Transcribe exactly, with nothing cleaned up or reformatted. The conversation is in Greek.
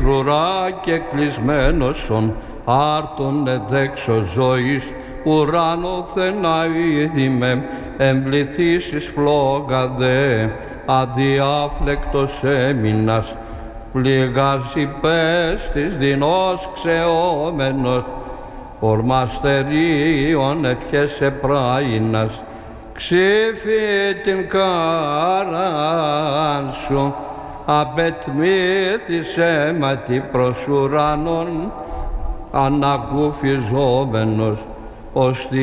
ουρά και κλεισμένοσον, άρτον εδέξω ζωής, ουράνο θεναίδημε, εμπληθήσεις φλόγαδε, αδιάφλεκτος έμεινας, πληγάς υπέστης δεινός ξεόμενος, ορμαστερίων ευχές επράινας, ξύφη την κάραν σου, απετμήθης αίματι προς ουράνων, ανακουφιζόμενος, ως